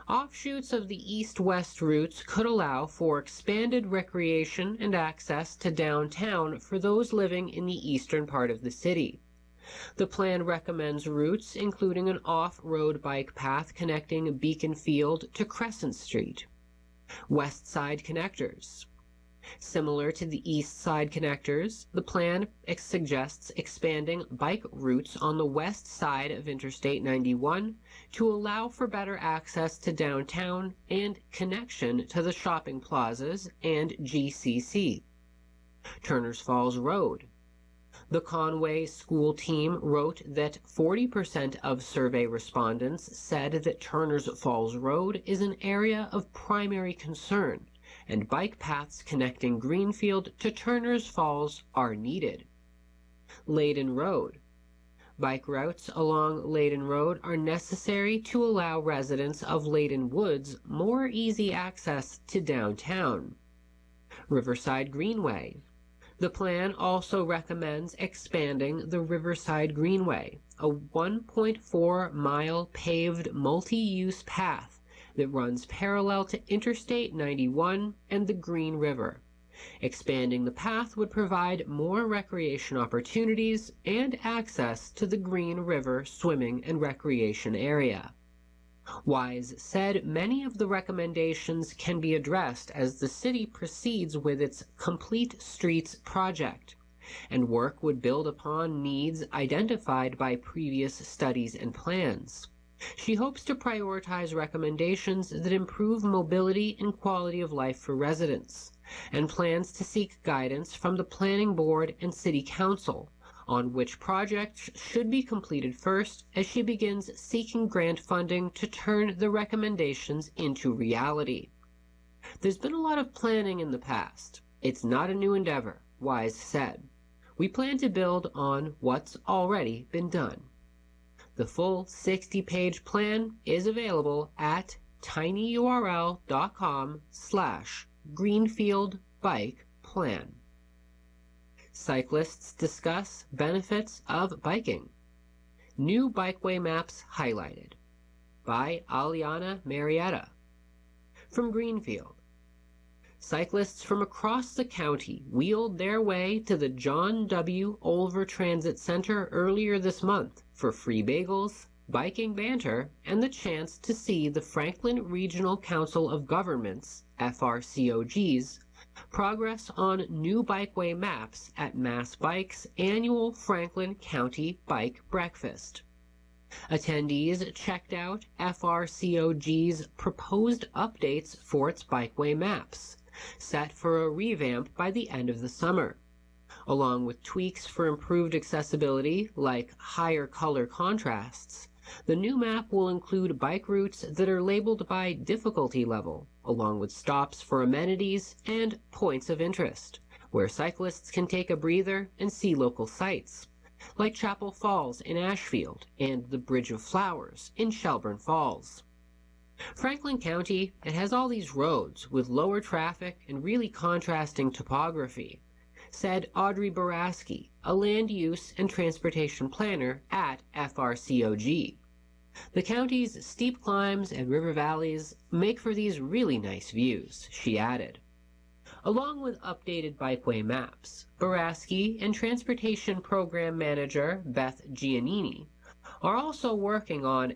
Offshoots of the east-west routes could allow for expanded recreation and access to downtown for those living in the eastern part of the city. The plan recommends routes including an off-road bike path connecting Beacon Field to Crescent Street. West Side Connectors. Similar to the East Side Connectors, the plan suggests expanding bike routes on the west side of Interstate 91 to allow for better access to downtown and connection to the shopping plazas and GCC. Turners Falls Road. The Conway school team wrote that 40% of survey respondents said that Turners Falls Road is an area of primary concern, and bike paths connecting Greenfield to Turners Falls are needed. Leyden Road. Bike routes along Leyden Road are necessary to allow residents of Leyden Woods more easy access to downtown. Riverside Greenway. The plan also recommends expanding the Riverside Greenway, a 1.4-mile paved multi-use path that runs parallel to Interstate 91 and the Green River. Expanding the path would provide more recreation opportunities and access to the Green River swimming and recreation area. Wise said many of the recommendations can be addressed as the city proceeds with its Complete Streets project, and work would build upon needs identified by previous studies and plans. She hopes to prioritize recommendations that improve mobility and quality of life for residents, and plans to seek guidance from the Planning Board and City Council on which projects should be completed first as she begins seeking grant funding to turn the recommendations into reality. There's been a lot of planning in the past. It's not a new endeavor, Wise said. We plan to build on what's already been done. The full 60-page plan is available at tinyurl.com/greenfieldbikeplan. Cyclists discuss benefits of biking. New bikeway maps highlighted. By Aliana Marietta. From Greenfield. Cyclists from across the county wheeled their way to the John W. Olver Transit Center earlier this month for free bagels, biking banter, and the chance to see the Franklin Regional Council of Governments, FRCOG's, progress on new bikeway maps at Mass Bike's annual Franklin County Bike Breakfast. Attendees checked out FRCOG's proposed updates for its bikeway maps, set for a revamp by the end of the summer, along with tweaks for improved accessibility like higher color contrasts. The new map will include bike routes that are labeled by difficulty level, along with stops for amenities and points of interest, where cyclists can take a breather and see local sights, like Chapel Falls in Ashfield and the Bridge of Flowers in Shelburne Falls. Franklin County, it has all these roads with lower traffic and really contrasting topography, said Audrey Baraski, a land use and transportation planner at FRCOG. The county's steep climbs and river valleys make for these really nice views, she added. Along with updated bikeway maps, Baraski and Transportation Program Manager Beth Giannini are also working on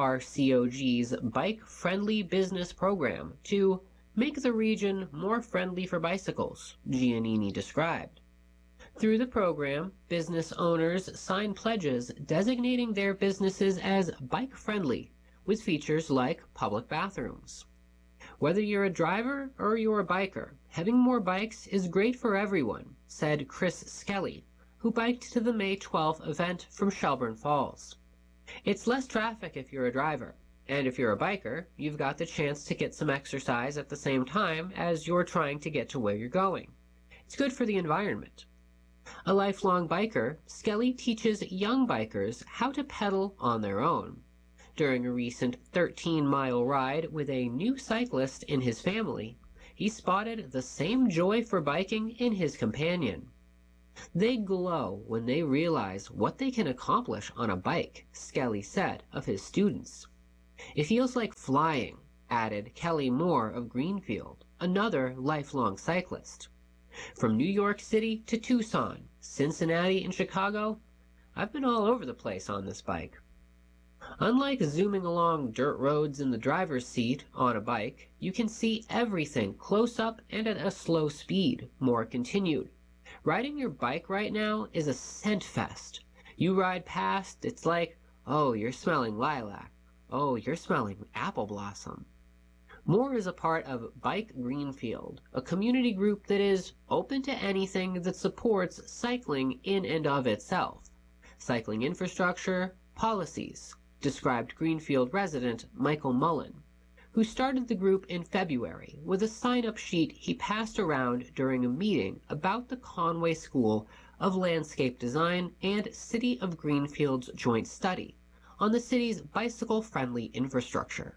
FRCOG's Bike-Friendly Business Program to make the region more friendly for bicycles, Giannini described. Through the program, business owners sign pledges designating their businesses as bike-friendly, with features like public bathrooms. Whether you're a driver or you're a biker, having more bikes is great for everyone, said Chris Skelly, who biked to the May 12th event from Shelburne Falls. It's less traffic if you're a driver, and if you're a biker, you've got the chance to get some exercise at the same time as you're trying to get to where you're going. It's good for the environment. A lifelong biker, Skelly teaches young bikers how to pedal on their own. During a recent 13-mile ride with a new cyclist in his family, he spotted the same joy for biking in his companion. They glow when they realize what they can accomplish on a bike, Skelly said of his students. It feels like flying, added Kelly Moore of Greenfield, another lifelong cyclist. From New York City to Tucson, Cincinnati, and Chicago, I've been all over the place on this bike. Unlike zooming along dirt roads in the driver's seat on a bike, you can see everything close up and at a slow speed, Moore continued. Riding your bike right now is a scent fest. You ride past, it's like, oh, you're smelling lilac. Oh, you're smelling apple blossom. Moore is a part of Bike Greenfield, a community group that is open to anything that supports cycling in and of itself. Cycling infrastructure, policies, described Greenfield resident Michael Mullen, who started the group in February with a sign-up sheet he passed around during a meeting about the Conway School of Landscape Design and City of Greenfield's joint study on the city's bicycle-friendly infrastructure.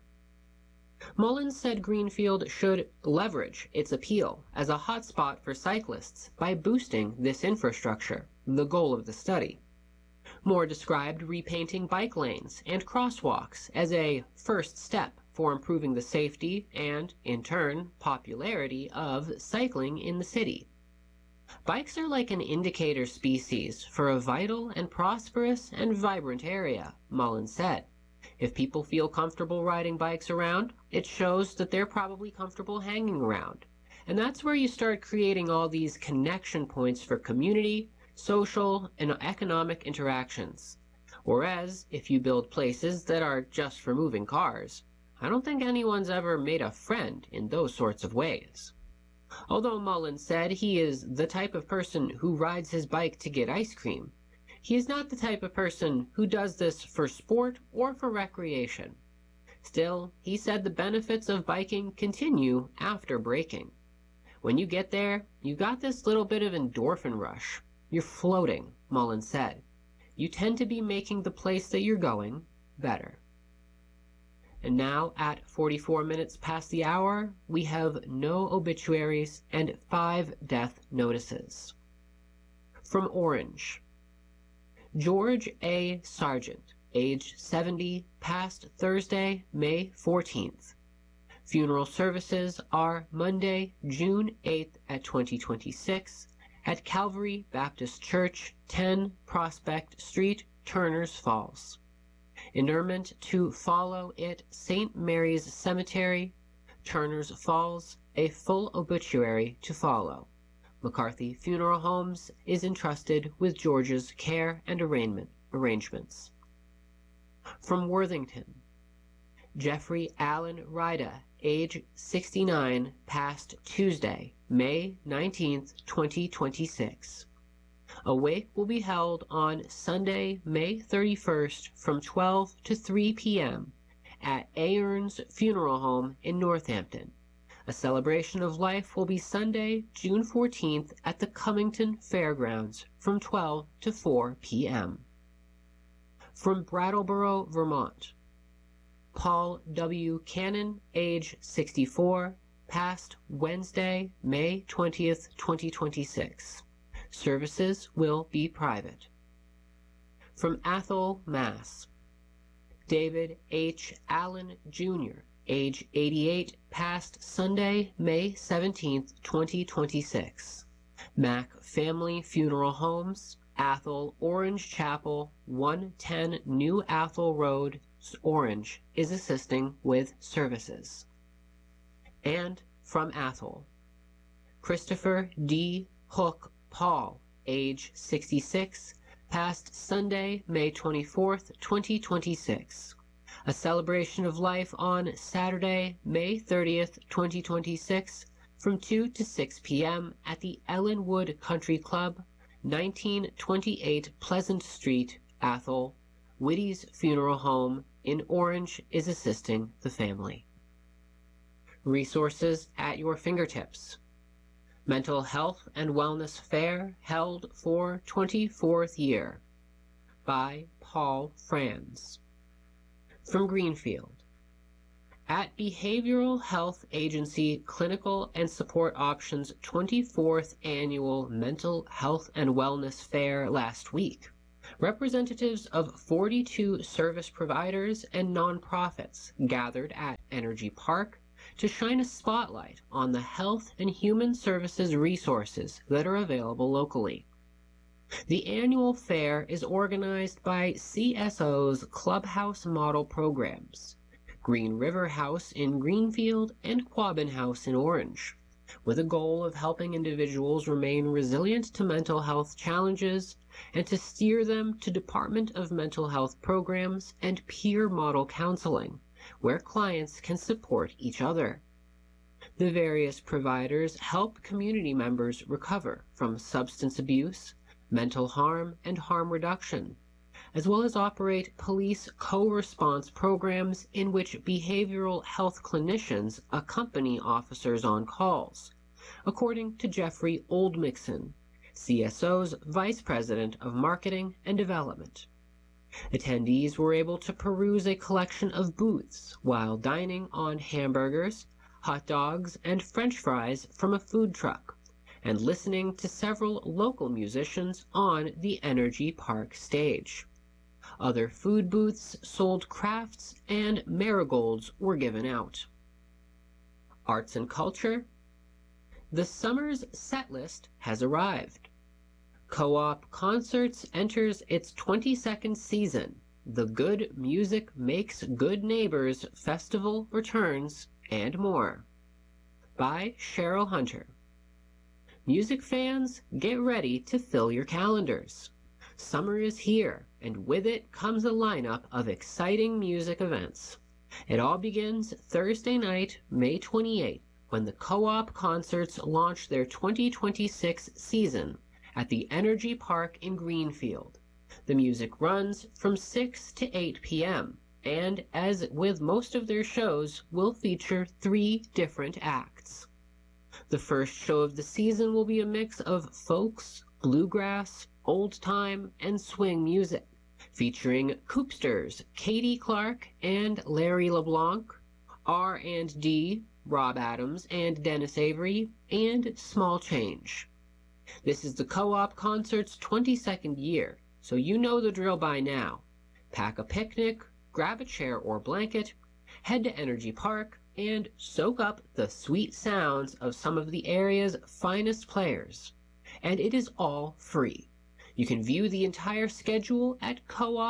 Mullen said Greenfield should leverage its appeal as a hotspot for cyclists by boosting this infrastructure, the goal of the study. Moore described repainting bike lanes and crosswalks as a first step for improving the safety and, in turn, popularity of cycling in the city. Bikes are like an indicator species for a vital and prosperous and vibrant area, Mullen said. If people feel comfortable riding bikes around, it shows that they're probably comfortable hanging around. And that's where you start creating all these connection points for community, social, and economic interactions. Whereas, if you build places that are just for moving cars, I don't think anyone's ever made a friend in those sorts of ways. Although Mullen said he is the type of person who rides his bike to get ice cream, he is not the type of person who does this for sport or for recreation. Still, he said the benefits of biking continue after braking. When you get there, you got this little bit of endorphin rush. You're floating, Mullen said. You tend to be making the place that you're going better. And now, at 44 minutes past the hour, we have no obituaries and 5 death notices. From Orange. George A. Sargent, age 70, passed Thursday, May 14th. Funeral services are Monday, June 8th at 2026 at Calvary Baptist Church, 10 Prospect Street, Turners Falls. Interment to follow at St. Mary's Cemetery, Turners Falls, a full obituary to follow. McCarthy Funeral Homes is entrusted with George's care and arrangements. From Worthington. Jeffrey Allen Ryda, age 69, passed Tuesday, May 19th, 2026. A wake will be held on Sunday, May 31st from 12 to 3 p.m. at Aarons Funeral Home in Northampton. A celebration of life will be Sunday, June 14th at the Cummington Fairgrounds from 12 to 4 p.m. From Brattleboro, Vermont. Paul W. Cannon, age 64, passed Wednesday, May 20th, 2026. Services will be private. From Athol, Mass. David H. Allen, Jr., age 88, passed Sunday, May 17th, 2026. Mack Family Funeral Homes, Athol Orange Chapel, 110 New Athol Road, Orange, is assisting with services. And from Athol, Christopher D. Hook Paul, age 66, passed Sunday, May 24th, 2026. A celebration of life on Saturday, May 30th, 2026, from 2 to 6 p.m. at the Ellenwood Country Club, 1928 Pleasant Street, Athol. Whitty's Funeral Home in Orange is assisting the family. Resources at your fingertips. Mental Health and Wellness Fair held for 24th year by Paul Franz. From Greenfield. At Behavioral Health Agency Clinical and Support Options 24th Annual Mental Health and Wellness Fair last week, Representatives of 42 service providers and nonprofits gathered at Energy Park to shine a spotlight on the health and human services resources that are available locally. The annual fair is organized by CSO's Clubhouse Model Programs, Green River House in Greenfield and Quabbin House in Orange, with a goal of helping individuals remain resilient to mental health challenges and to steer them to Department of Mental Health programs and peer model counseling, where clients can support each other. The various providers help community members recover from substance abuse, mental harm, and harm reduction, as well as operate police co-response programs in which behavioral health clinicians accompany officers on calls, according to Jeffrey Oldmixon, CSO's Vice President of Marketing and Development. Attendees were able to peruse a collection of booths while dining on hamburgers, hot dogs, and French fries from a food truck, and listening to several local musicians on the Energy Park stage. Other food booths sold crafts and marigolds were given out. Arts and culture. The summer's set list has arrived. Co-op Concerts enters its 22nd season. The Good Music Makes Good Neighbors Festival returns, and more. By Cheryl Hunter. Music fans, get ready to fill your calendars. Summer is here, and with it comes a lineup of exciting music events. It all begins Thursday night, May 28th, when the Co-op Concerts launch their 2026 season at the Energy Park in Greenfield. The music runs from 6 to 8 p.m., and as with most of their shows, will feature 3 different acts. The first show of the season will be a mix of folks, bluegrass, old time, and swing music, featuring Coopsters, Katie Clark and Larry LeBlanc, R&D, Rob Adams and Dennis Avery, and Small Change. This is the Co-op Concert's 22nd year, so you know the drill by now. Pack a picnic, grab a chair or blanket, head to Energy Park, and soak up the sweet sounds of some of the area's finest players. And it is all free. You can view the entire schedule at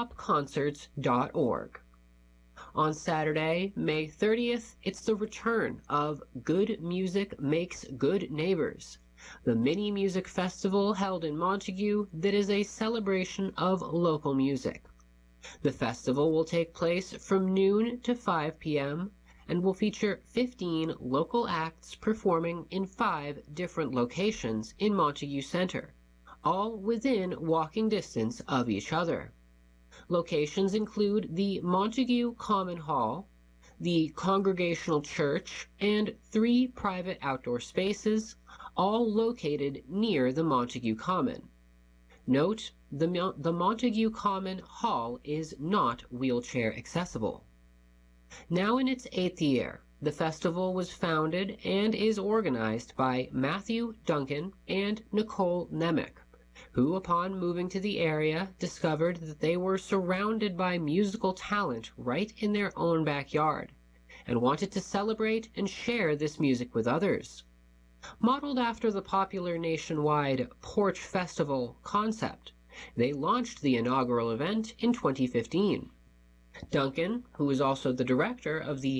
coopconcerts.org. On Saturday, May 30th, it's the return of Good Music Makes Good Neighbors, the mini music festival held in Montague that is a celebration of local music. The festival will take place from noon to 5 p.m. and will feature 15 local acts performing in 5 different locations in Montague Center, all within walking distance of each other. Locations include the Montague Common Hall, the Congregational Church, and 3 private outdoor spaces, all located near the Montague Common. Note, the Montague Common Hall is not wheelchair accessible. Now in its 8th year, the festival was founded and is organized by Matthew Duncan and Nicole Nemec, who upon moving to the area discovered that they were surrounded by musical talent right in their own backyard, and wanted to celebrate and share this music with others. Modeled after the popular nationwide Porch Festival concept, they launched the inaugural event in 2015. Duncan, who is also the director of the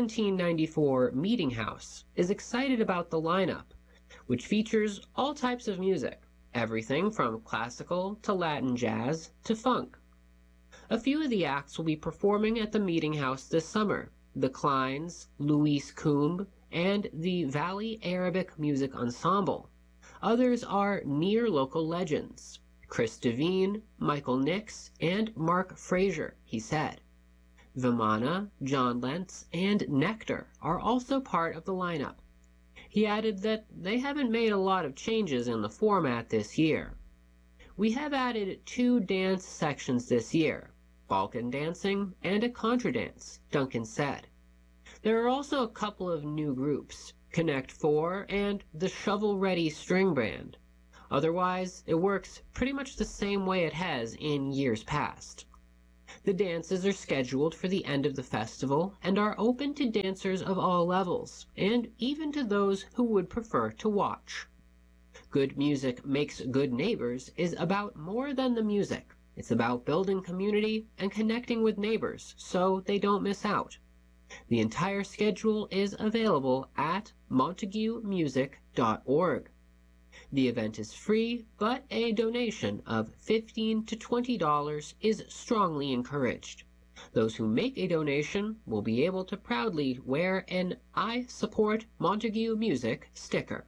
1794 Meeting House, is excited about the lineup, which features all types of music, everything from classical to Latin jazz to funk. A few of the acts will be performing at the Meeting House this summer: the Kleins, Luis Coombe, and the Valley Arabic Music Ensemble. Others are near local legends: Chris Devine, Michael Nix, and Mark Frazier, he said. Vimana, John Lentz, and Nectar are also part of the lineup. He added that they haven't made a lot of changes in the format this year. We have added 2 dance sections this year, Balkan dancing and a contra dance, Duncan said. There are also a couple of new groups, Connect 4 and the Shovel Ready String Band. Otherwise, it works pretty much the same way it has in years past. The dances are scheduled for the end of the festival and are open to dancers of all levels, and even to those who would prefer to watch. Good Music Makes Good Neighbors is about more than the music. It's about building community and connecting with neighbors so they don't miss out. The entire schedule is available at montaguemusic.org. The event is free, but a donation of $15 to $20 is strongly encouraged. Those who make a donation will be able to proudly wear an I Support Montague Music sticker.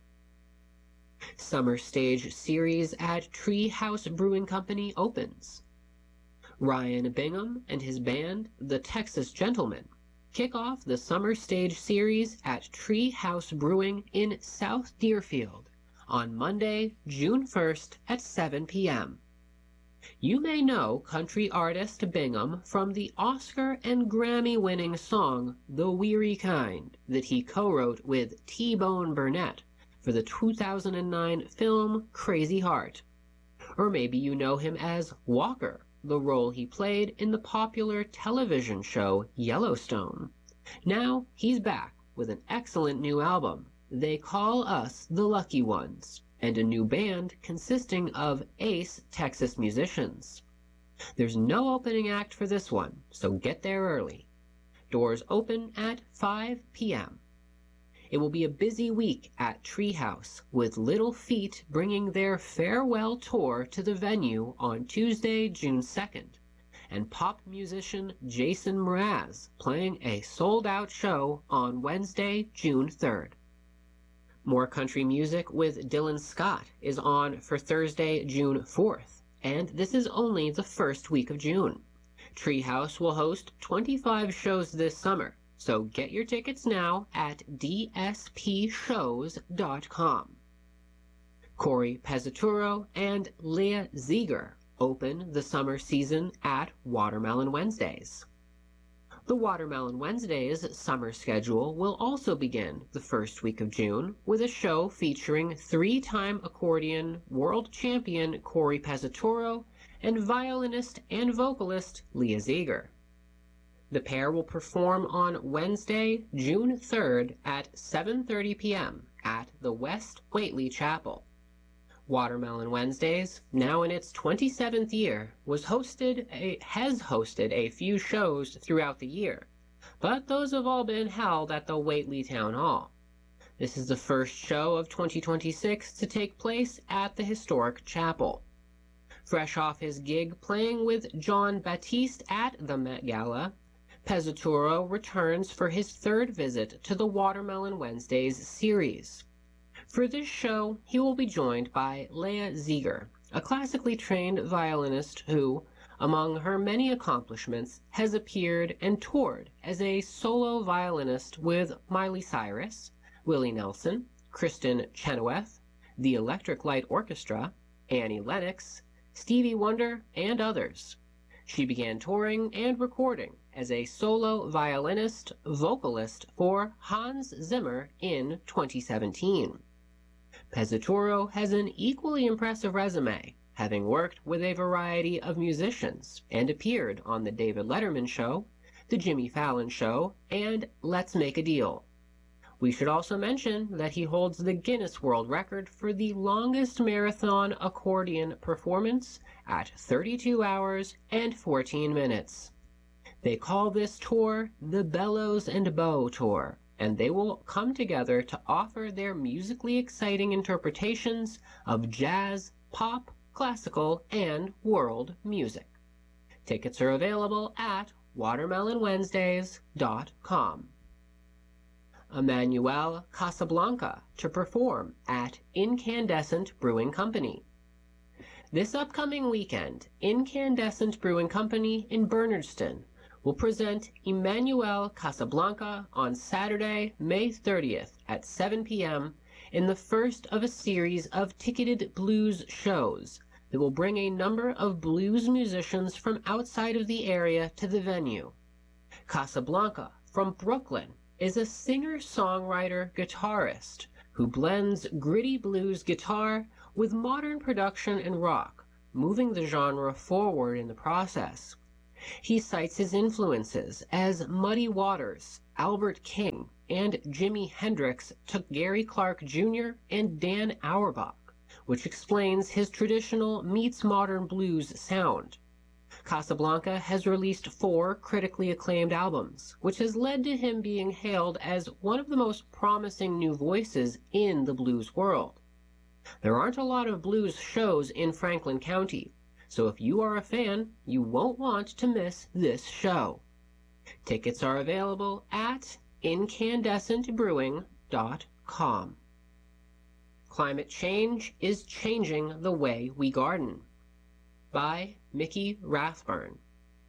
Summer Stage Series at Treehouse Brewing Company opens. Ryan Bingham and his band, the Texas Gentlemen, kick off the Summer Stage Series at Treehouse Brewing in South Deerfield on Monday, June 1st at 7 p.m. You may know country artist Bingham from the Oscar and Grammy-winning song The Weary Kind that he co-wrote with T-Bone Burnett for the 2009 film Crazy Heart. Or maybe you know him as Walker, the role he played in the popular television show Yellowstone. Now he's back with an excellent new album, They Call Us the Lucky Ones, and a new band consisting of ace Texas musicians. There's no opening act for this one, so get there early. Doors open at 5 p.m. It will be a busy week at Treehouse, with Little Feat bringing their farewell tour to the venue on Tuesday, June 2nd, and pop musician Jason Mraz playing a sold-out show on Wednesday, June 3rd. More country music with Dylan Scott is on for Thursday, June 4th, and this is only the first week of June. Treehouse will host 25 shows this summer, so get your tickets now at dspshows.com. Corey Pezzaturo and Leah Ziegler open the summer season at Watermelon Wednesdays. The Watermelon Wednesdays summer schedule will also begin the first week of June with a show featuring three-time accordion world champion Corey Pezzaturo and violinist and vocalist Leah Ziegler. The pair will perform on Wednesday, June 3rd at 7:30 p.m. at the West Whately Chapel. Watermelon Wednesdays, now in its 27th year, has hosted a few shows throughout the year, but those have all been held at the Whately Town Hall. This is the first show of 2026 to take place at the historic chapel. Fresh off his gig playing with Jon Batiste at the Met Gala, Pezzaturo returns for his third visit to the Watermelon Wednesdays series. For this show, he will be joined by Leah Ziegler, a classically trained violinist who, among her many accomplishments, has appeared and toured as a solo violinist with Miley Cyrus, Willie Nelson, Kristen Chenoweth, the Electric Light Orchestra, Annie Lennox, Stevie Wonder, and others. She began touring and recording as a solo violinist vocalist for Hans Zimmer in 2017. Pezzaturo has an equally impressive resume, having worked with a variety of musicians and appeared on The David Letterman Show, The Jimmy Fallon Show, and Let's Make a Deal. We should also mention that he holds the Guinness World Record for the longest marathon accordion performance at 32 hours and 14 minutes. They call this tour the Bellows and Bow Tour, and they will come together to offer their musically exciting interpretations of jazz, pop, classical, and world music. Tickets are available at watermelonwednesdays.com. Emmanuel Casablanca to perform at Incandescent Brewing Company. This upcoming weekend, Incandescent Brewing Company in Bernardston will present Emmanuel Casablanca on Saturday, May 30th at 7 p.m. in the first of a series of ticketed blues shows that will bring a number of blues musicians from outside of the area to the venue. Casablanca, from Brooklyn, is a singer-songwriter guitarist who blends gritty blues guitar with modern production and rock, moving the genre forward in the process. He cites his influences as Muddy Waters, Albert King, and Jimi Hendrix took Gary Clark Jr. and Dan Auerbach, which explains his traditional meets modern blues sound. Casablanca has released 4 critically acclaimed albums, which has led to him being hailed as one of the most promising new voices in the blues world. There aren't a lot of blues shows in Franklin County, so if you are a fan, you won't want to miss this show. Tickets are available at incandescentbrewing.com. Climate Change is Changing the Way We Garden by Mickey Rathburn.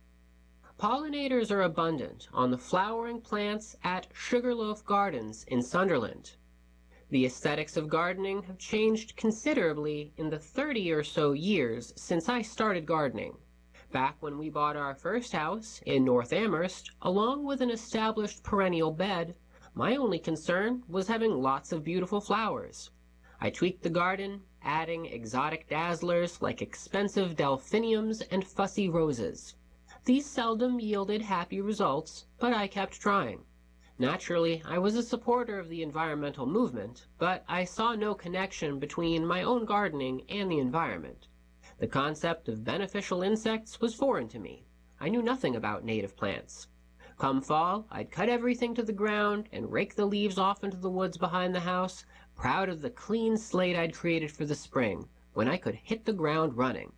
Pollinators are abundant on the flowering plants at Sugarloaf Gardens in Sunderland. The aesthetics of gardening have changed considerably in the 30 or so years since I started gardening. Back when we bought our first house in North Amherst, along with an established perennial bed, my only concern was having lots of beautiful flowers. I tweaked the garden, adding exotic dazzlers like expensive delphiniums and fussy roses. These seldom yielded happy results, but I kept trying. Naturally, I was a supporter of the environmental movement, but I saw no connection between my own gardening and the environment. The concept of beneficial insects was foreign to me. I knew nothing about native plants. Come fall, I'd cut everything to the ground and rake the leaves off into the woods behind the house, proud of the clean slate I'd created for the spring, when I could hit the ground running.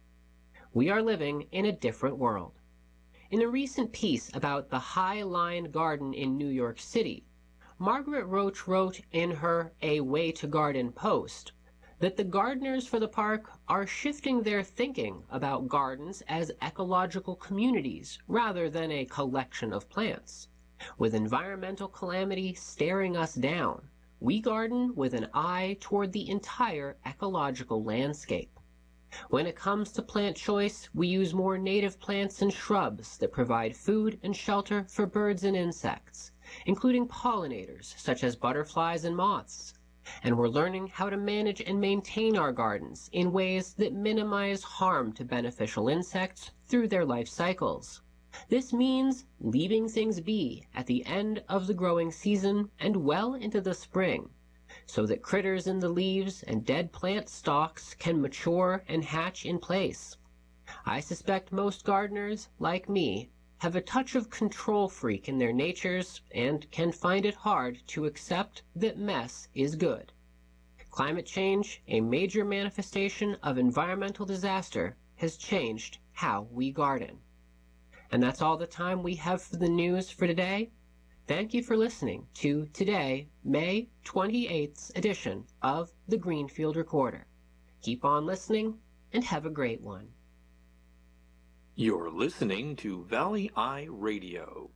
We are living in a different world. In a recent piece about the High Line Garden in New York City, Margaret Roach wrote in her A Way to Garden post that the gardeners for the park are shifting their thinking about gardens as ecological communities rather than a collection of plants. With environmental calamity staring us down, we garden with an eye toward the entire ecological landscape. When it comes to plant choice, we use more native plants and shrubs that provide food and shelter for birds and insects, including pollinators such as butterflies and moths. And we're learning how to manage and maintain our gardens in ways that minimize harm to beneficial insects through their life cycles. This means leaving things be at the end of the growing season and well into the spring, so that critters in the leaves and dead plant stalks can mature and hatch in place. I suspect most gardeners, like me, have a touch of control freak in their natures and can find it hard to accept that mess is good. Climate change, a major manifestation of environmental disaster, has changed how we garden. And that's all the time we have for the news for today. Thank you for listening to today, May 28th edition of the Greenfield Recorder. Keep on listening and have a great one. You're listening to Valley Eye Radio.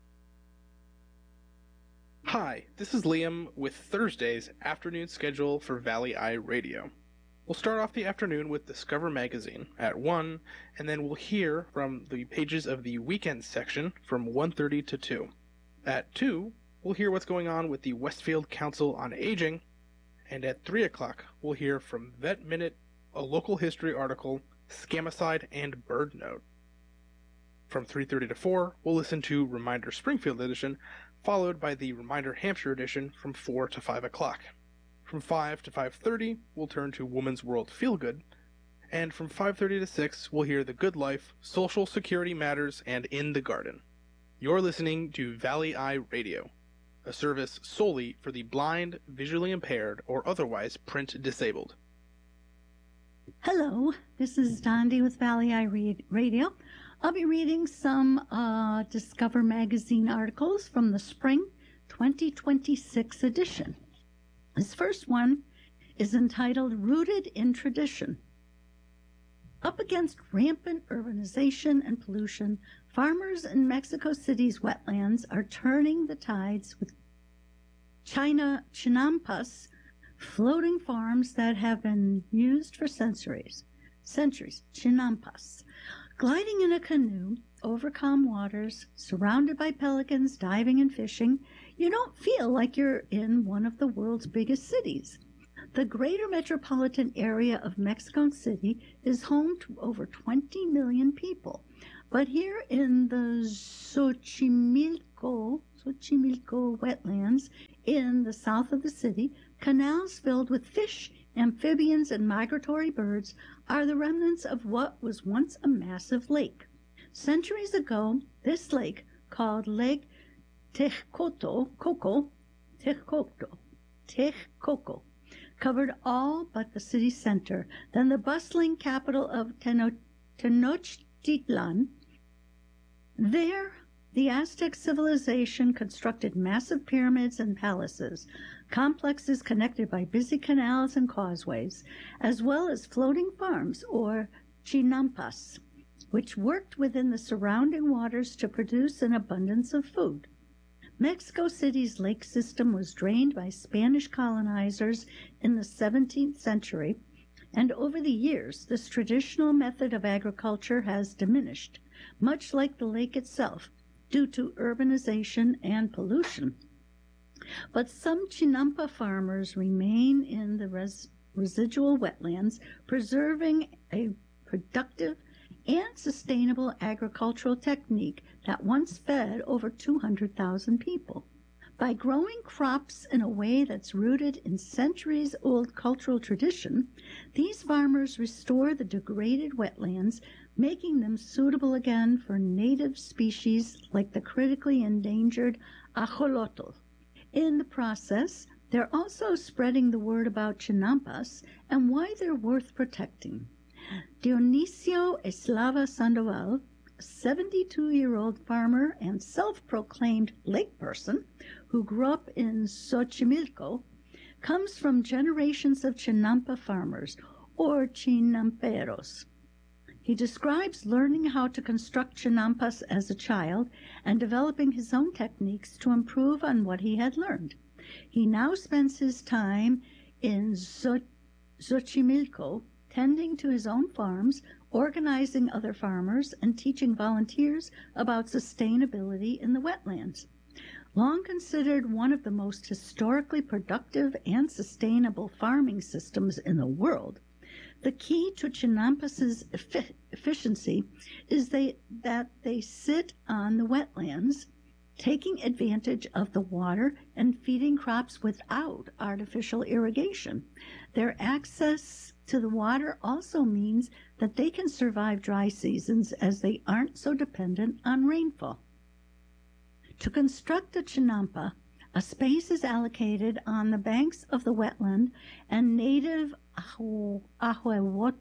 Hi, this is Liam with Thursday's afternoon schedule for Valley Eye Radio. We'll start off the afternoon with Discover Magazine at 1, and then we'll hear from the pages of the weekend section from 1:30 to 2. At 2, we'll hear what's going on with the Westfield Council on Aging, and at 3 o'clock, we'll hear from Vet Minute, a local history article, Scamicide, and Bird Note. From 3:30 to 4, we'll listen to Reminder Springfield edition, followed by the Reminder Hampshire edition from 4 to 5 o'clock. From 5 to 5:30, we'll turn to Woman's World Feelgood, and from 5:30 to 6, we'll hear The Good Life, Social Security Matters, and In the Garden. You're listening to Valley Eye Radio, a service solely for the blind, visually impaired, or otherwise print disabled. Hello, this is Dondi with Valley Eye Radio. I'll be reading some Discover Magazine articles from the spring 2026 edition. This first one is entitled Rooted in Tradition. Up against rampant urbanization and pollution, farmers in Mexico City's wetlands are turning the tides with chinampas, floating farms that have been used for centuries. Chinampas. Gliding in a canoe over calm waters, surrounded by pelicans diving and fishing, you don't feel like you're in one of the world's biggest cities. The greater metropolitan area of Mexico City is home to over 20 million people. But here in the Xochimilco wetlands in the south of the city, canals filled with fish, amphibians, and migratory birds are the remnants of what was once a massive lake. Centuries ago, this lake, called Lake Texcoco, covered all but the city center, then the bustling capital of Tenochtitlan. There, the Aztec civilization constructed massive pyramids and palaces, complexes connected by busy canals and causeways, as well as floating farms, or chinampas, which worked within the surrounding waters to produce an abundance of food. Mexico City's lake system was drained by Spanish colonizers in the 17th century, and over the years, this traditional method of agriculture has diminished, much like the lake itself, due to urbanization and pollution. But some Chinampa farmers remain in the residual wetlands, preserving a productive and sustainable agricultural technique that once fed over 200,000 people. By growing crops in a way that's rooted in centuries-old cultural tradition, these farmers restore the degraded wetlands, making them suitable again for native species like the critically endangered ajolotl. In the process, they're also spreading the word about chinampas and why they're worth protecting. Dionisio Eslava Sandoval, a 72-year-old farmer and self-proclaimed lake person who grew up in Xochimilco, comes from generations of Chinampa farmers, or chinamperos. He describes learning how to construct chinampas as a child and developing his own techniques to improve on what he had learned. He now spends his time in Xochimilco tending to his own farms, organizing other farmers, and teaching volunteers about sustainability in the wetlands. Long considered one of the most historically productive and sustainable farming systems in the world, the key to Chinampas' efficiency is that they sit on the wetlands, taking advantage of the water and feeding crops without artificial irrigation. Their access to the water also means that they can survive dry seasons as they aren't so dependent on rainfall. To construct a chinampa, a space is allocated on the banks of the wetland, and native ahuehuete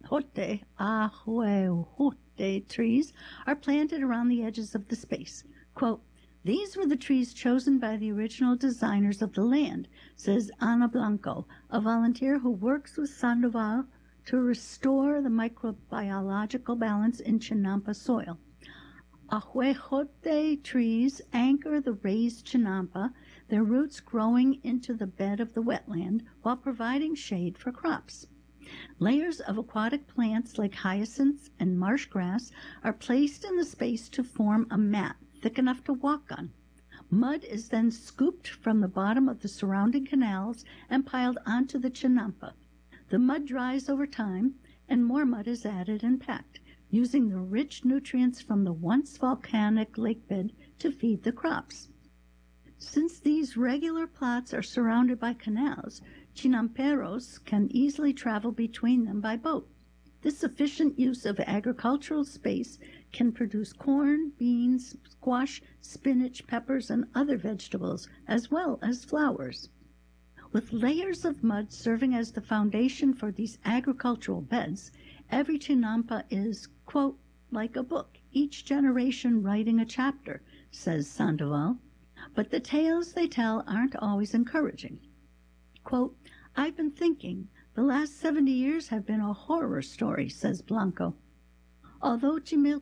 trees are planted around the edges of the space. Quote, "These were the trees chosen by the original designers of the land," says Ana Blanco, a volunteer who works with Sandoval to restore the microbiological balance in Chinampa soil. Ahuehuete trees anchor the raised chinampa, their roots growing into the bed of the wetland while providing shade for crops. Layers of aquatic plants like hyacinths and marsh grass are placed in the space to form a mat thick enough to walk on. Mud is then scooped from the bottom of the surrounding canals and piled onto the chinampa. The mud dries over time, and more mud is added and packed, using the rich nutrients from the once volcanic lakebed to feed the crops. Since these regular plots are surrounded by canals, chinamperos can easily travel between them by boat. This efficient use of agricultural space can produce corn, beans, squash, spinach, peppers, and other vegetables, as well as flowers. With layers of mud serving as the foundation for these agricultural beds, every chinampa is, quote, like a book, each generation writing a chapter, says Sandoval. But the tales they tell aren't always encouraging. Quote, "I've been thinking, the last 70 years have been a horror story," says Blanco. Although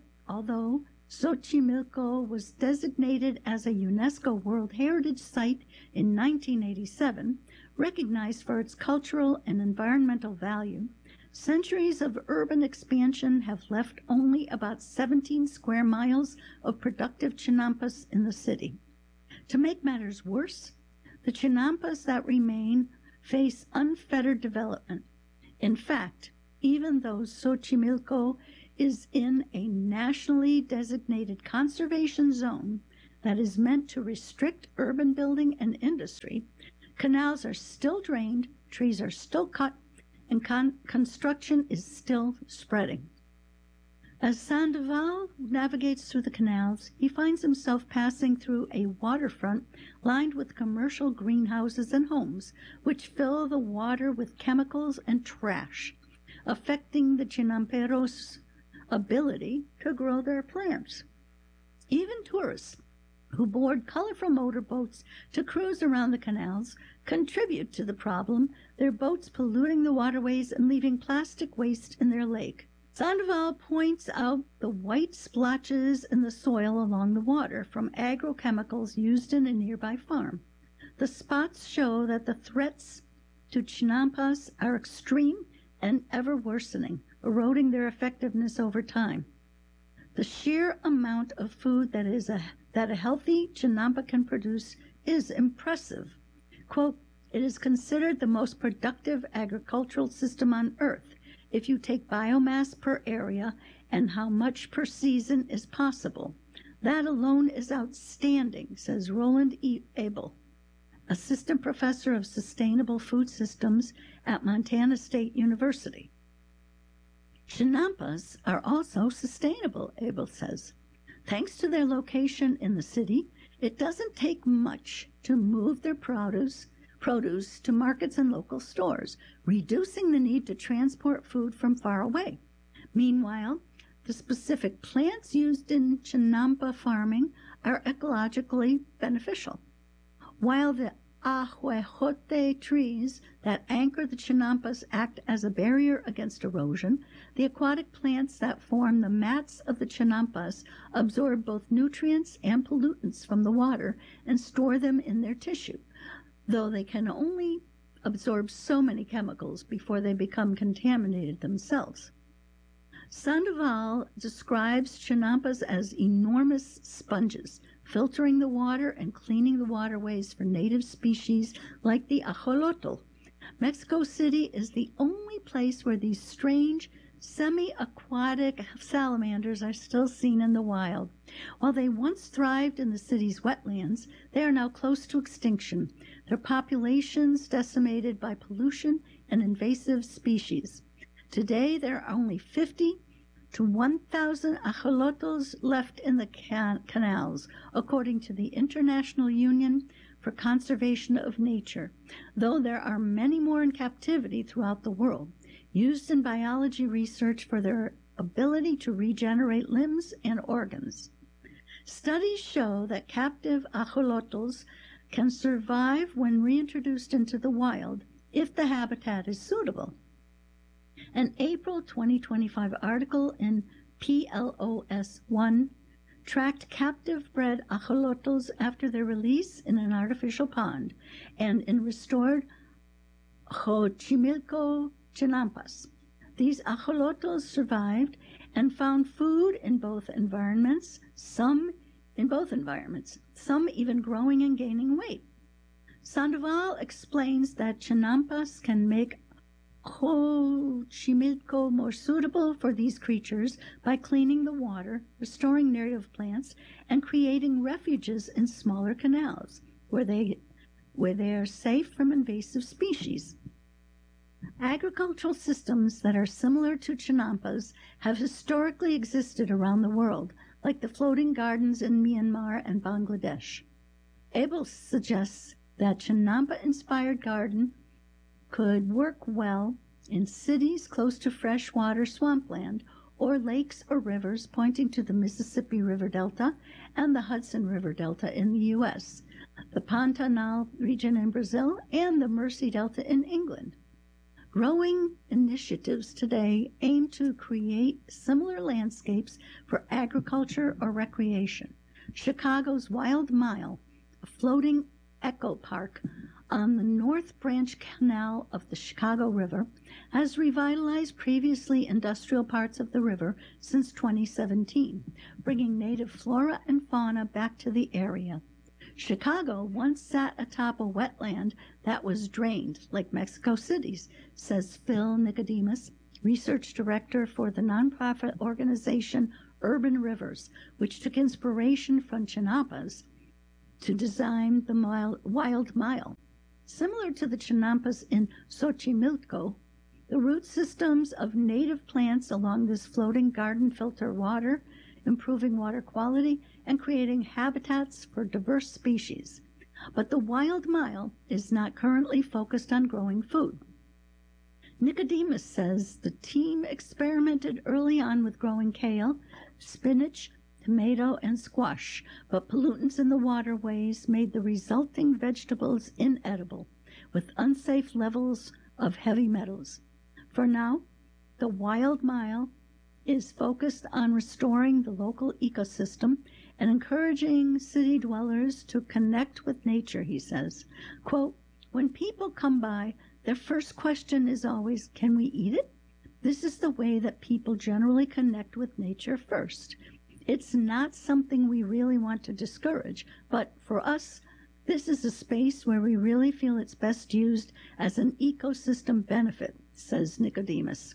Xochimilco was designated as a UNESCO World Heritage Site in 1987, recognized for its cultural and environmental value, centuries of urban expansion have left only about 17 square miles of productive chinampas in the city. To make matters worse, the chinampas that remain face unfettered development. In fact, even though Xochimilco is in a nationally designated conservation zone that is meant to restrict urban building and industry, canals are still drained, trees are still cut, and construction is still spreading. As Sandoval navigates through the canals, he finds himself passing through a waterfront lined with commercial greenhouses and homes, which fill the water with chemicals and trash, affecting the Chinamperos' ability to grow their plants. Even tourists who board colorful motorboats to cruise around the canals contribute to the problem, their boats polluting the waterways and leaving plastic waste in their lake. Sandoval points out the white splotches in the soil along the water from agrochemicals used in a nearby farm. The spots show that the threats to chinampas are extreme and ever worsening, eroding their effectiveness over time. The sheer amount of food that a healthy chinampa can produce is impressive. Quote, "It is considered the most productive agricultural system on earth if you take biomass per area and how much per season is possible. That alone is outstanding," says Roland E. Abel, assistant professor of sustainable food systems at Montana State University. Chinampas are also sustainable, Abel says. Thanks to their location in the city, it doesn't take much to move their produce to markets and local stores, reducing the need to transport food from far away. Meanwhile, the specific plants used in chinampa farming are ecologically beneficial. While the ahuejote trees that anchor the chinampas act as a barrier against erosion, the aquatic plants that form the mats of the chinampas absorb both nutrients and pollutants from the water and store them in their tissue, though they can only absorb so many chemicals before they become contaminated themselves. Sandoval describes chinampas as enormous sponges, filtering the water and cleaning the waterways for native species like the ajolotl. Mexico City is the only place where these strange, semi-aquatic salamanders are still seen in the wild. While they once thrived in the city's wetlands, they are now close to extinction, their populations decimated by pollution and invasive species. Today, there are only 50 to 1,000 ajolotls left in the canals, according to the International Union for Conservation of Nature, though there are many more in captivity throughout the world, used in biology research for their ability to regenerate limbs and organs. Studies show that captive ajolotls can survive when reintroduced into the wild if the habitat is suitable. An April 2025 article in PLOS One tracked captive-bred ajolotls after their release in an artificial pond and in restored Xochimilco chinampas. These ajolotls survived and found food in both environments, some even growing and gaining weight. Sandoval explains that chinampas can make Xochimilco more suitable for these creatures by cleaning the water, restoring native plants, and creating refuges in smaller canals where they are safe from invasive species. Agricultural systems that are similar to chinampas have historically existed around the world, like the floating gardens in Myanmar and Bangladesh. Abel suggests that chinampa-inspired garden could work well in cities close to freshwater swampland or lakes or rivers pointing to the Mississippi River Delta and the Hudson River Delta in the U.S., the Pantanal region in Brazil, and the Mersey Delta in England. Growing initiatives today aim to create similar landscapes for agriculture or recreation. Chicago's Wild Mile, a floating eco park on the North Branch Canal of the Chicago River, has revitalized previously industrial parts of the river since 2017, bringing native flora and fauna back to the area. Chicago once sat atop a wetland that was drained, like Mexico City's, says Phil Nicodemus, research director for the nonprofit organization Urban Rivers, which took inspiration from Chinampas to design the Wild Mile. Similar to the Chinampas in Xochimilco, the root systems of native plants along this floating garden filter water, improving water quality and creating habitats for diverse species. But the Wild Mile is not currently focused on growing food. Nicodemus says the team experimented early on with growing kale, spinach, tomato, and squash, but pollutants in the waterways made the resulting vegetables inedible, with unsafe levels of heavy metals. For now, the Wild Mile is focused on restoring the local ecosystem and encouraging city dwellers to connect with nature, he says. Quote, when people come by, their first question is always, can we eat it? This is the way that people generally connect with nature first. It's not something we really want to discourage, but for us, this is a space where we really feel it's best used as an ecosystem benefit, says Nicodemus.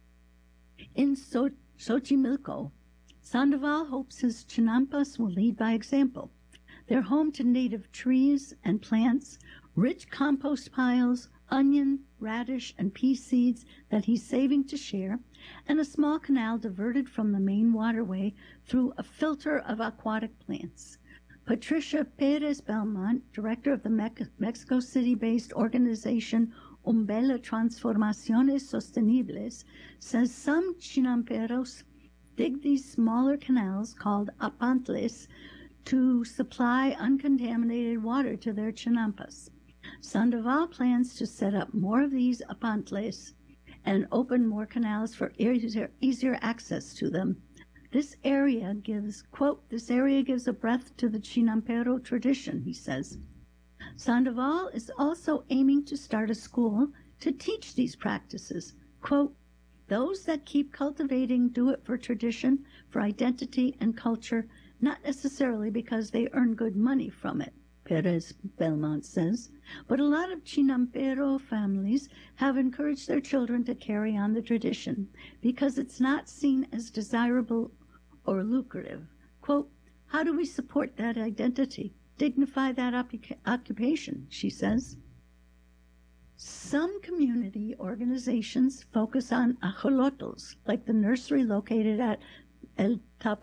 In Xochimilco, Sandoval hopes his Chinampas will lead by example. They're home to native trees and plants, rich compost piles, onion, radish, and pea seeds that he's saving to share, and a small canal diverted from the main waterway through a filter of aquatic plants. Patricia Perez Belmont, director of the Mexico City-based organization Umbela Transformaciones Sostenibles, says some Chinamperos dig these smaller canals called apantles to supply uncontaminated water to their Chinampas. Sandoval plans to set up more of these apantles and open more canals for easier access to them. This area gives, quote, this area gives a breath to the Chinampero tradition, he says. Sandoval is also aiming to start a school to teach these practices. Quote, those that keep cultivating do it for tradition, for identity and culture, not necessarily because they earn good money from it, Perez Belmont says. But a lot of Chinampero families have encouraged their children to carry on the tradition because it's not seen as desirable or lucrative. Quote, how do we support that identity, dignify that occupation, she says. Some community organizations focus on ajolotls, like the nursery located at El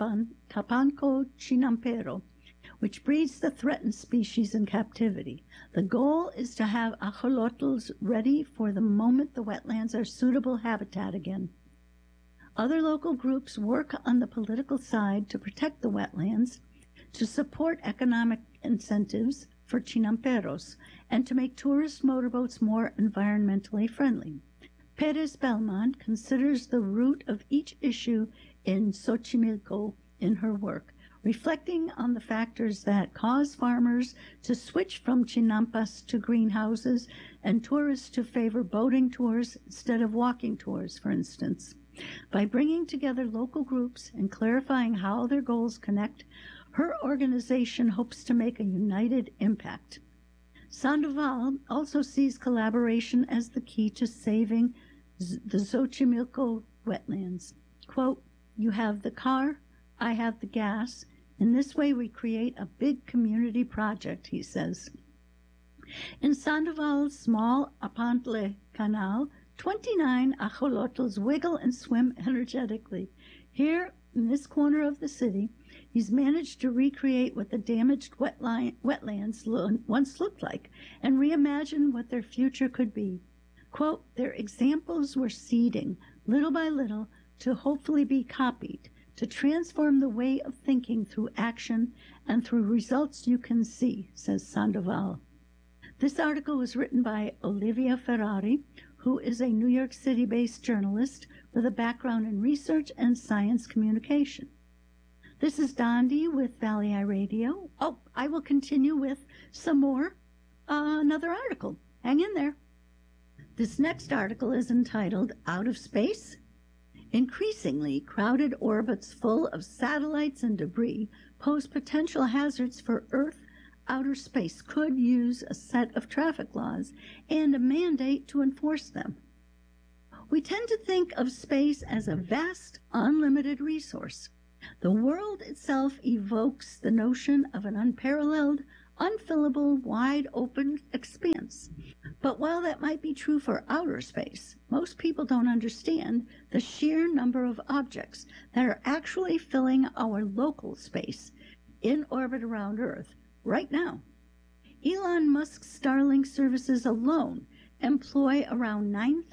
Tapanco Chinampero, which breeds the threatened species in captivity. The goal is to have ajolotls ready for the moment the wetlands are suitable habitat again. Other local groups work on the political side to protect the wetlands, to support economic incentives for Chinamperos, and to make tourist motorboats more environmentally friendly. Perez Belmont considers the root of each issue in Xochimilco in her work, reflecting on the factors that cause farmers to switch from Chinampas to greenhouses and tourists to favor boating tours instead of walking tours, for instance. By bringing together local groups and clarifying how their goals connect, her organization hopes to make a united impact. Sandoval also sees collaboration as the key to saving the Xochimilco wetlands. Quote, you have the car, I have the gas. In this way, we create a big community project, he says. In Sandoval's small Apantle Canal, 29 ajolotls wiggle and swim energetically. Here, in this corner of the city, he's managed to recreate what the damaged wetlands once looked like and reimagine what their future could be. Quote, their examples were seeding, little by little, to hopefully be copied, to transform the way of thinking through action and through results you can see, says Sandoval. This article was written by Olivia Ferrari, who is a New York City-based journalist with a background in research and science communication. This is Dondi with Valley Eye Radio. Oh, I will continue with some more, another article. Hang in there. This next article is entitled Out of Space? Increasingly crowded orbits full of satellites and debris pose potential hazards for Earth outer space could use a set of traffic laws and a mandate to enforce them. We tend to think of space as a vast, unlimited resource. The world itself evokes the notion of an unparalleled, unfillable, wide-open expanse. But while that might be true for outer space, most people don't understand the sheer number of objects that are actually filling our local space in orbit around Earth right now. Elon Musk's Starlink services alone employ around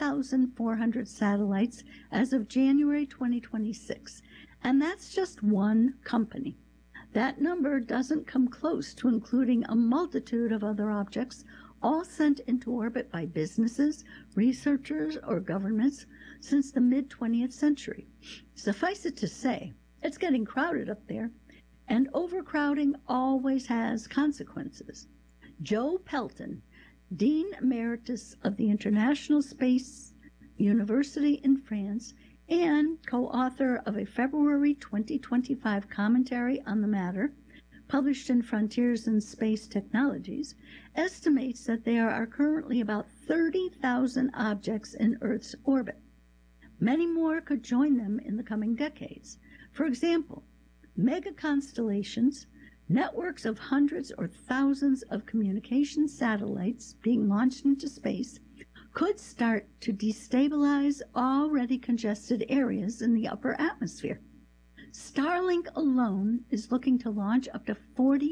9,400 satellites as of January 2026, and that's just one company. That number doesn't come close to including a multitude of other objects, all sent into orbit by businesses, researchers, or governments since the mid-20th century. Suffice it to say, it's getting crowded up there, and overcrowding always has consequences. Joe Pelton, Dean Emeritus of the International Space University in France, and co-author of a February 2025 commentary on the matter, published in Frontiers in Space Technologies, estimates that there are currently about 30,000 objects in Earth's orbit. Many more could join them in the coming decades. For example, mega constellations, networks of hundreds or thousands of communication satellites being launched into space, could start to destabilize already congested areas in the upper atmosphere. Starlink alone is looking to launch up to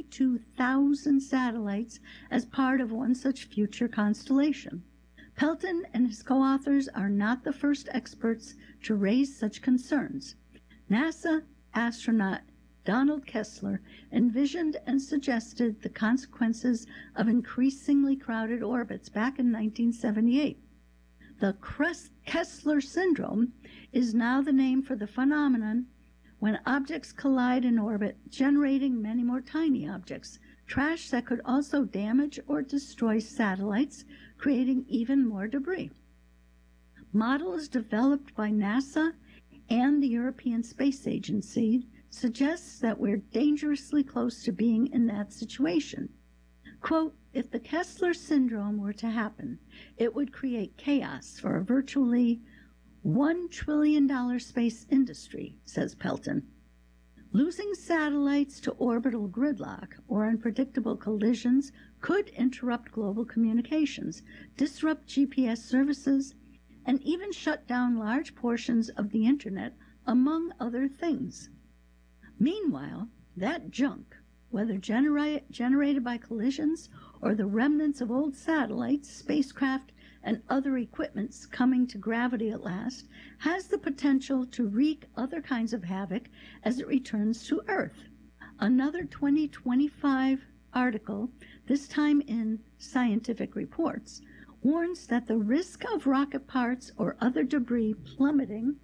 42,000 satellites as part of one such future constellation. Pelton and his co-authors are not the first experts to raise such concerns. NASA astronaut Donald Kessler envisioned and suggested the consequences of increasingly crowded orbits back in 1978. The Kessler syndrome is now the name for the phenomenon when objects collide in orbit, generating many more tiny objects, trash that could also damage or destroy satellites, creating even more debris. Models developed by NASA and the European Space Agency suggests that we're dangerously close to being in that situation. Quote, if the Kessler syndrome were to happen, it would create chaos for a virtually $1 trillion space industry, says Pelton. Losing satellites to orbital gridlock or unpredictable collisions could interrupt global communications, disrupt GPS services, and even shut down large portions of the internet, among other things. Meanwhile, that junk, whether generated by collisions or the remnants of old satellites, spacecraft, and other equipments coming to gravity at last, has the potential to wreak other kinds of havoc as it returns to Earth. Another 2025 article, this time in Scientific Reports, warns that the risk of rocket parts or other debris plummeting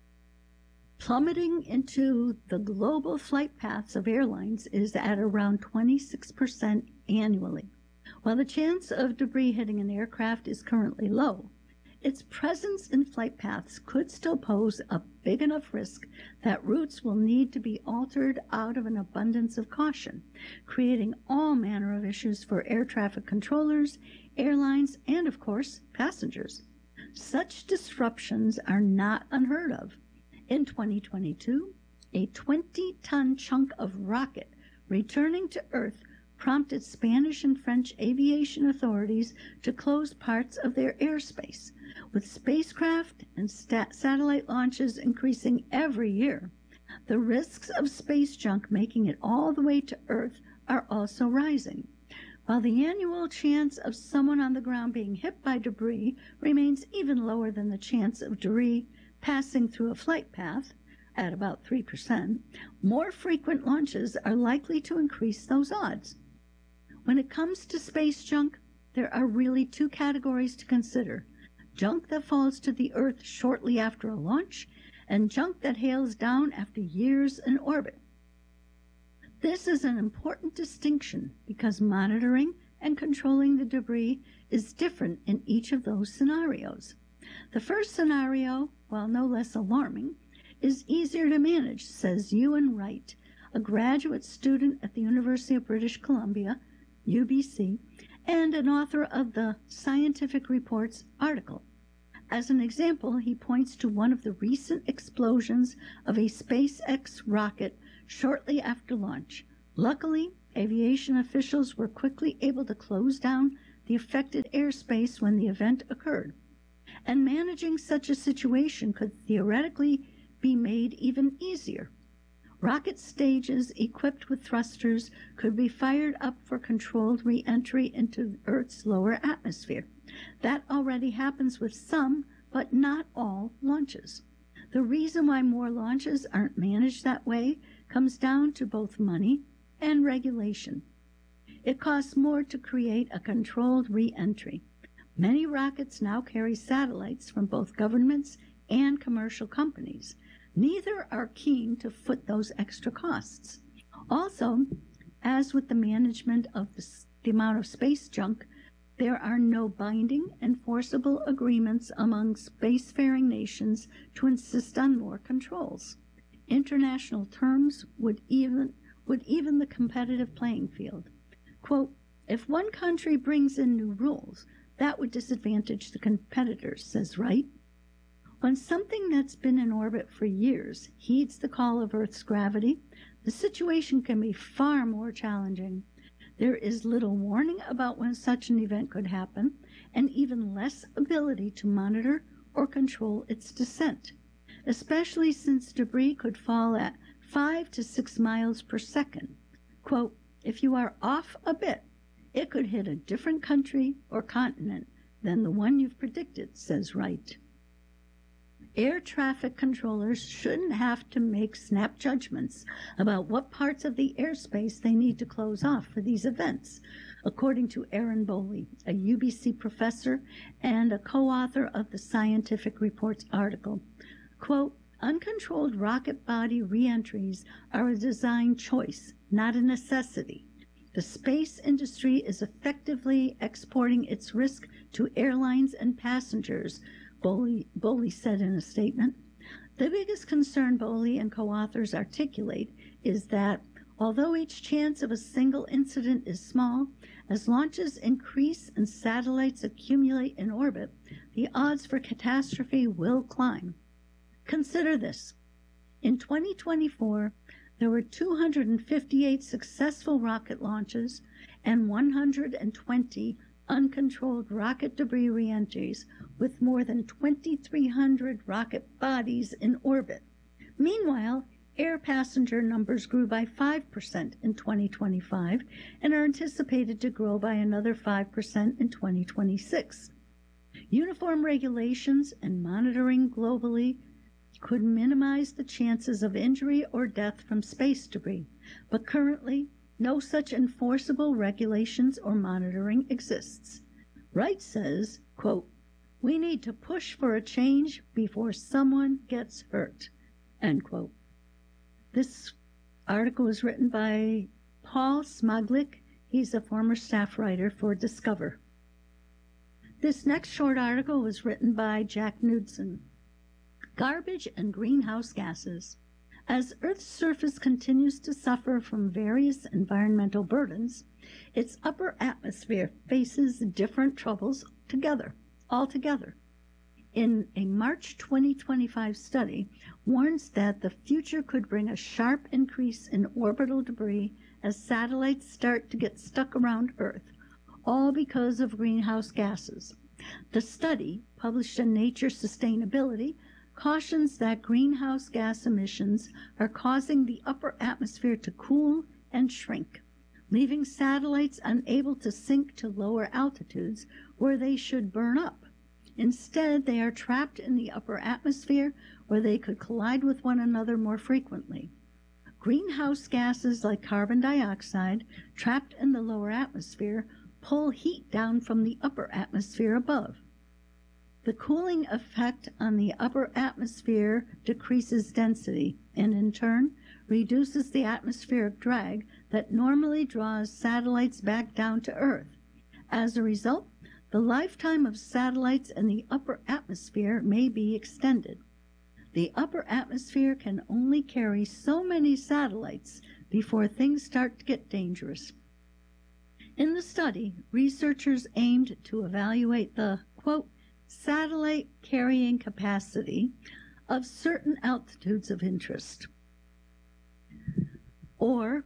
into the global flight paths of airlines is at around 26% annually. While the chance of debris hitting an aircraft is currently low, its presence in flight paths could still pose a big enough risk that routes will need to be altered out of an abundance of caution, creating all manner of issues for air traffic controllers, airlines, and, of course, passengers. Such disruptions are not unheard of. In 2022, a 20-ton chunk of rocket returning to Earth prompted Spanish and French aviation authorities to close parts of their airspace. With spacecraft and satellite launches increasing every year, the risks of space junk making it all the way to Earth are also rising. While the annual chance of someone on the ground being hit by debris remains even lower than the chance of debris passing through a flight path, at about 3%, more frequent launches are likely to increase those odds. When it comes to space junk, there are really two categories to consider: junk that falls to the Earth shortly after a launch, and junk that hails down after years in orbit. This is an important distinction because monitoring and controlling the debris is different in each of those scenarios. The first scenario, while no less alarming, is easier to manage, says Ewan Wright, a graduate student at the University of British Columbia UBC, and an author of the Scientific Reports article. As an example, he points to one of the recent explosions of a SpaceX rocket shortly after launch. Luckily, aviation officials were quickly able to close down the affected airspace when the event occurred. And managing such a situation could theoretically be made even easier. Rocket stages equipped with thrusters could be fired up for controlled re-entry into Earth's lower atmosphere. That already happens with some, but not all, launches. The reason why more launches aren't managed that way comes down to both money and regulation. It costs more to create a controlled re-entry. Many rockets now carry satellites from both governments and commercial companies. Neither are keen to foot those extra costs. Also, as with the management of the amount of space junk, there are no binding, enforceable agreements among spacefaring nations to insist on more controls. International terms would even the competitive playing field. Quote, if one country brings in new rules, that would disadvantage the competitors, says Wright. When something that's been in orbit for years heeds the call of Earth's gravity, the situation can be far more challenging. There is little warning about when such an event could happen, and even less ability to monitor or control its descent, especially since debris could fall at 5 to 6 miles per second. Quote, if you are off a bit, it could hit a different country or continent than the one you've predicted, says Wright. Air traffic controllers shouldn't have to make snap judgments about what parts of the airspace they need to close off for these events, according to Aaron Bowley, a UBC professor and a co-author of the Scientific Reports article. Quote, uncontrolled rocket body reentries are a design choice, not a necessity. The space industry is effectively exporting its risk to airlines and passengers, Bowley said in a statement. The biggest concern Bowley and co-authors articulate is that, although each chance of a single incident is small, as launches increase and satellites accumulate in orbit, the odds for catastrophe will climb. Consider this. In 2024, there were 258 successful rocket launches and 120 uncontrolled rocket debris reentries, with more than 2,300 rocket bodies in orbit. Meanwhile, air passenger numbers grew by 5% in 2025 and are anticipated to grow by another 5% in 2026. Uniform regulations and monitoring globally could minimize the chances of injury or death from space debris, but currently, no such enforceable regulations or monitoring exists. Wright says, quote, we need to push for a change before someone gets hurt, end quote. This article was written by Paul Smaglik. He's a former staff writer for Discover. This next short article was written by Jack Knudsen. Garbage and greenhouse gases. As Earth's surface continues to suffer from various environmental burdens, its upper atmosphere faces different troubles altogether. In a March 2025 study, warns that the future could bring a sharp increase in orbital debris as satellites start to get stuck around Earth, all because of greenhouse gases. The study, published in Nature Sustainability, cautions that greenhouse gas emissions are causing the upper atmosphere to cool and shrink, leaving satellites unable to sink to lower altitudes where they should burn up. Instead, they are trapped in the upper atmosphere where they could collide with one another more frequently. Greenhouse gases like carbon dioxide, trapped in the lower atmosphere, pull heat down from the upper atmosphere above. The cooling effect on the upper atmosphere decreases density and, in turn, reduces the atmospheric drag that normally draws satellites back down to Earth. As a result, the lifetime of satellites in the upper atmosphere may be extended. The upper atmosphere can only carry so many satellites before things start to get dangerous. In the study, researchers aimed to evaluate the, quote, satellite carrying capacity of certain altitudes of interest, or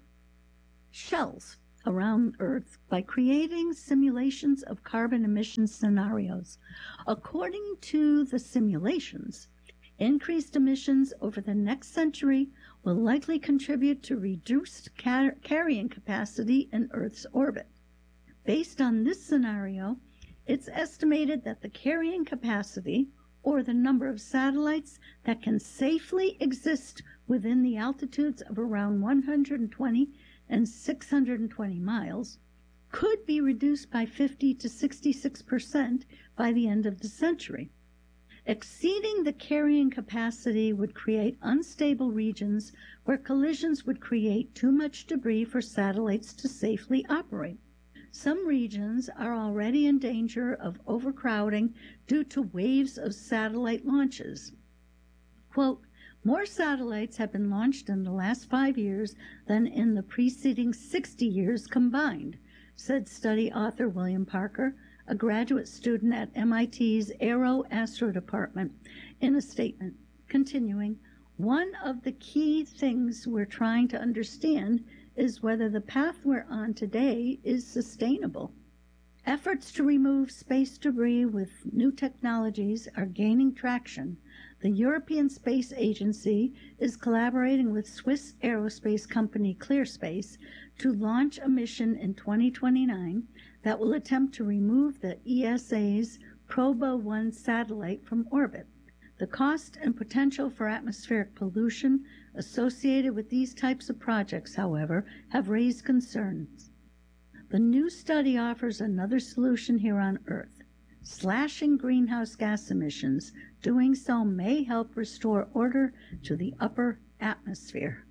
shells, around Earth by creating simulations of carbon emission scenarios. According to the simulations, increased emissions over the next century will likely contribute to reduced carrying capacity in Earth's orbit. Based on this scenario, it's estimated that the carrying capacity, or the number of satellites that can safely exist within the altitudes of around 120 and 620 miles, could be reduced by 50 to 66% by the end of the century. Exceeding the carrying capacity would create unstable regions where collisions would create too much debris for satellites to safely operate. Some regions are already in danger of overcrowding due to waves of satellite launches. Quote, more satellites have been launched in the last 5 years than in the preceding 60 years combined, said study author William Parker, a graduate student at MIT's Aero-Astro Department, in a statement, continuing, one of the key things we're trying to understand is whether the path we're on today is sustainable. Efforts to remove space debris with new technologies are gaining traction. The European Space Agency is collaborating with Swiss aerospace company ClearSpace to launch a mission in 2029 that will attempt to remove the ESA's Proba-1 satellite from orbit. The cost and potential for atmospheric pollution associated with these types of projects, however, have raised concerns. The new study offers another solution here on Earth, slashing greenhouse gas emissions. Doing so may help restore order to the upper atmosphere.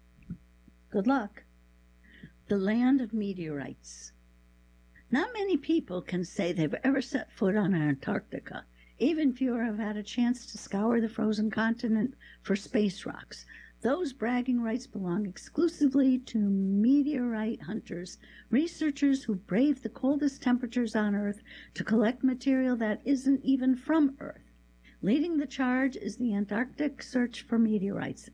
Good luck. The land of meteorites. Not many people can say they've ever set foot on Antarctica. Even fewer have had a chance to scour the frozen continent for space rocks. Those bragging rights belong exclusively to meteorite hunters, researchers who brave the coldest temperatures on Earth to collect material that isn't even from Earth. Leading the charge is the Antarctic Search for Meteorites,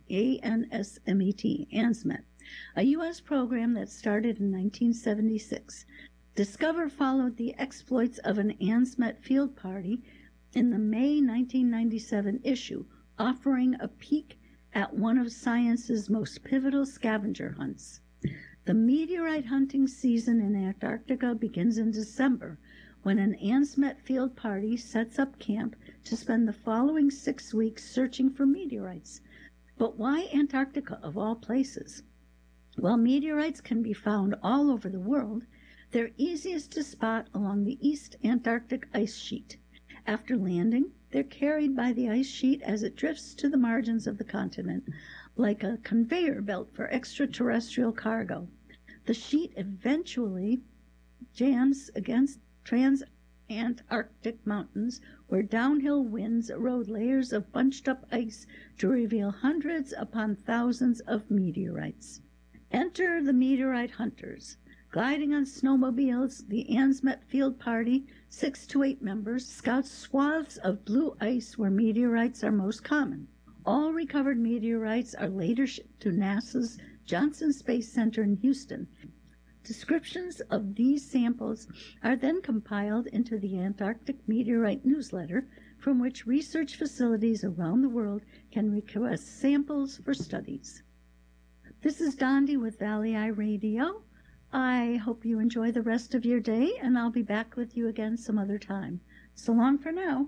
ANSMET, a U.S. program that started in 1976. Discover followed the exploits of an ANSMET field party in the May 1997 issue, offering a peek at one of science's most pivotal scavenger hunts. The meteorite hunting season in Antarctica begins in December, when an ANSMET field party sets up camp to spend the following 6 weeks searching for meteorites. But why Antarctica of all places? While meteorites can be found all over the world, they're easiest to spot along the East Antarctic ice sheet. After landing, they're carried by the ice sheet as it drifts to the margins of the continent, like a conveyor belt for extraterrestrial cargo. The sheet eventually jams against trans-Antarctic mountains, where downhill winds erode layers of bunched-up ice to reveal hundreds upon thousands of meteorites. Enter the meteorite hunters. Gliding on snowmobiles, the ANSMET field party, 6 to 8 members, scouts swaths of blue ice where meteorites are most common. All recovered meteorites are later shipped to NASA's Johnson Space Center in Houston. Descriptions of these samples are then compiled into the Antarctic Meteorite Newsletter, from which research facilities around the world can request samples for studies. This is Dondi with Valley Eye Radio. I hope you enjoy the rest of your day, and I'll be back with you again some other time. So long for now.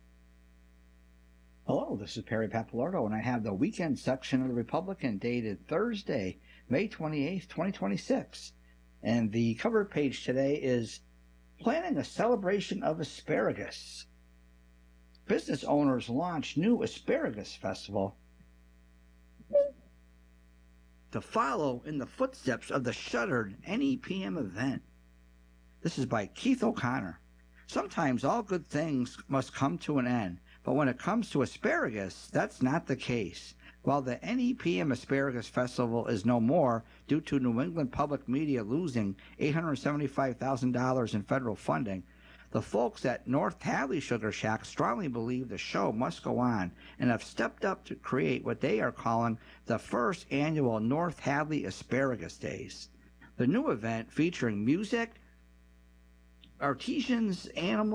Hello, this is Perry Pappalardo, and I have the weekend section of the Republican dated Thursday, May 28th, 2026. And the cover page today is Planning a Celebration of Asparagus. Business owners launch new asparagus festival to follow in the footsteps of the shuttered NEPM event. This is by Keith O'Connor. Sometimes all good things must come to an end, but when it comes to asparagus, that's not the case. While the NEPM Asparagus Festival is no more due to New England Public Media losing $875,000 in federal funding, the folks at North Hadley Sugar Shack strongly believe the show must go on and have stepped up to create what they are calling the first annual North Hadley Asparagus Days. The new event featuring music, artisans, animals,